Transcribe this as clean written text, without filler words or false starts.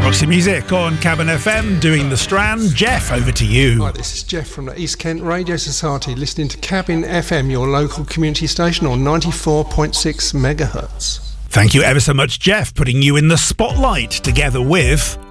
Roxy Music on Cabin FM, doing the Strand. Jeff, over to you. Hi, this is Jeff from the East Kent Radio Society, listening to Cabin FM, your local community station on 94.6 megahertz. Thank you ever so much, Jeff, putting you in the spotlight together with